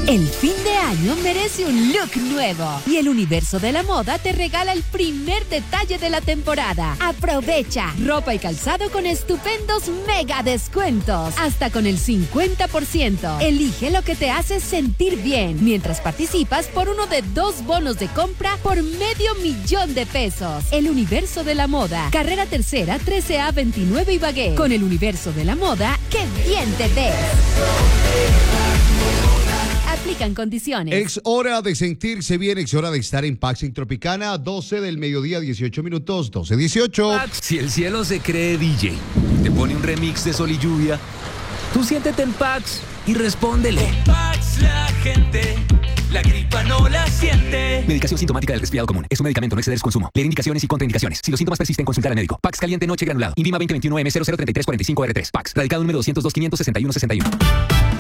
El fin de año merece un look nuevo y el universo de la moda te regala el primer detalle de la temporada. Aprovecha ropa y calzado con estupendos mega descuentos, hasta con el 50%. Elige lo que te hace sentir bien mientras participas por uno de 2 bonos de compra por $500,000 pesos. El universo de la moda, carrera tercera 13A 29 Ibagué. Con el universo de la moda, ¡qué bien te ves! Aplican condiciones. Es hora de sentirse bien, es hora de estar en Pax en Tropicana, 12 del mediodía, 18 minutos, 12:18. Si el cielo se cree DJ, te pone un remix de Sol y Lluvia, tú siéntete en Pax y respóndele. En Pax la gente, la gripa no la siente. Medicación sintomática del resfriado común. Es un medicamento, no exceder su consumo. Leer indicaciones y contraindicaciones. Si los síntomas persisten, consultar al médico. Pax caliente noche granulado. INVIMA 2021 M003345R3. Pax. Radicado número 202 561 61.